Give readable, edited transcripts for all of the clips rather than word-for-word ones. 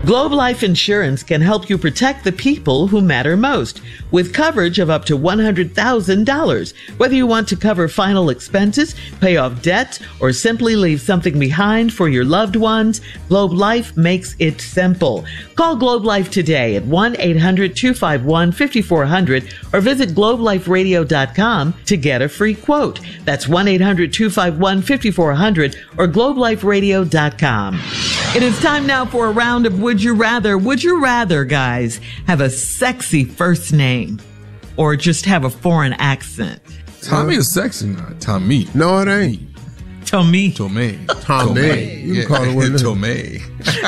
Globe Life Insurance can help you protect the people who matter most with coverage of up to $100,000. Whether you want to cover final expenses, pay off debt, or simply leave something behind for your loved ones, Globe Life makes it simple. Call Globe Life today at 1-800-251-5400 or visit globeliferadio.com to get a free quote. That's 1-800-251-5400 or globeliferadio.com. It is time now for a round of Would You Rather. Would you rather, guys, have a sexy first name or just have a foreign accent? Tommy is sexy now. Tommy. No, it ain't. Tommy. Tommy. You can call it what it is. Tommy.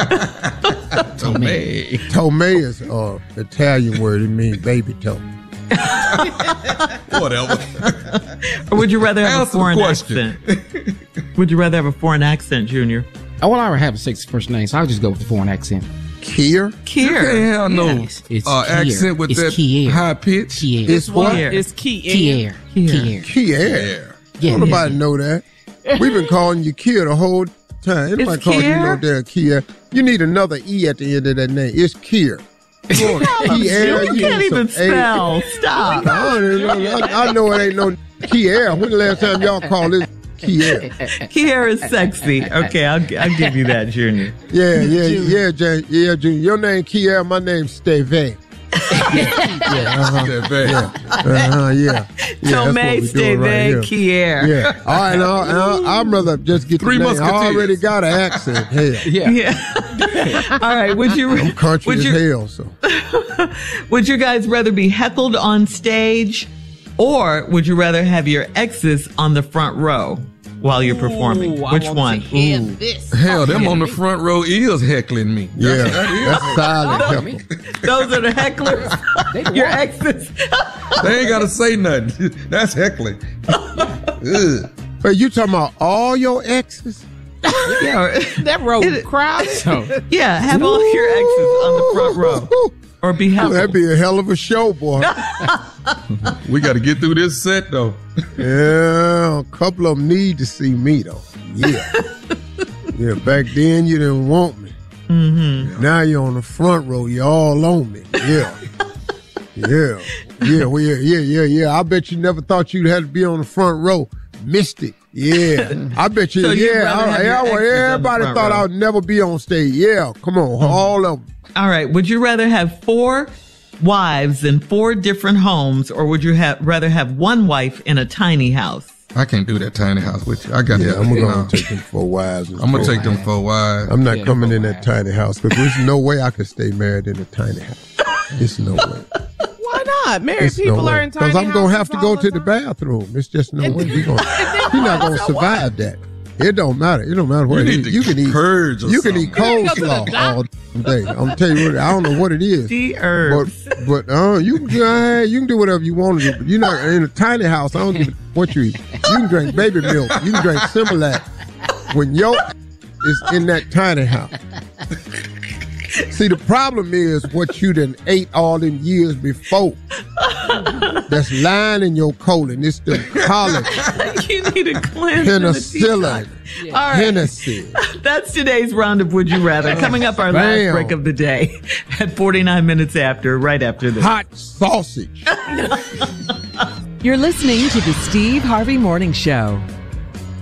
Tommy. Tommy is an Italian word. It means baby toe. Whatever. Or would you rather have a foreign accent? Would you rather have a foreign accent, Junior? I would already have a sexy first name, so I'll just go with the foreign accent. Kier? You can't have no accent with that high pitch. Kier. It's what? It's Kier. Kier. Yeah, Don't nobody know that. We've been calling you Kier the whole time. Anybody calling you no damn Kier? You need another E at the end of that name. It's Kier. Kier, you can't even spell. Stop. I know it ain't no Kier. When the last time y'all called it Kier? Kier is sexy. Okay, I'll give you that, Junior. Yeah, Junior. Your name Kier, my name's Steve. Tomei, Steve, Kier. Yeah. All right, I'd rather just get Three the name. I Musketeers. already got an accent. Hell. Yeah. All right. I'm country as hell, so. Would you guys rather be heckled on stage, or would you rather have your exes on the front row while you're performing? Which one? Hell, them on the front row is heckling me. Yeah, that's silent heckle. Those are the hecklers. Your exes. They ain't got to say nothing. That's heckling. But you talking about all your exes? Yeah. That row crowd. Yeah, have all your exes on the front row. Or be heckled. That'd be a hell of a show, boy. We got to get through this set, though. Yeah, a couple of them need to see me, though. Yeah. Yeah, back then you didn't want me. Mm-hmm. Now you're on the front row. You're all on me. Yeah. Yeah. I bet you never thought you'd have to be on the front row. Mystic. Yeah. I bet you, So everybody thought I would never be on stage. Yeah. Come on. All of them. All right. Would you rather have 4 wives in 4 different homes, or would you rather have 1 wife in a tiny house? I can't do that tiny house with you. I got I'm going to take them 4 wives. I'm going to take them 4 wives. I'm not coming in that tiny house because there's no way I could stay married in a tiny house. There's no way. Why not? Married people are in tiny houses. Because I'm going to have to go to the bathroom. It's just no way. You're not going to survive that. It don't matter. It don't matter what it is. You can eat herbs. You can eat coleslaw all day. I'm telling you what. I don't know what it is. The herbs. But you can do whatever you want to do. But you're not in a tiny house. I don't give a what you eat. You can drink baby milk. You can drink Similac. When your is in that tiny house. See, the problem is what you done ate all them years before. That's lying in your colon. It's the collagen. You need a cleanse. Penicillin. All right. Hennessy. That's today's round of Would You Rather. Coming up, our last break of the day at 49 minutes after, right after this. Hot sausage. You're listening to the Steve Harvey Morning Show.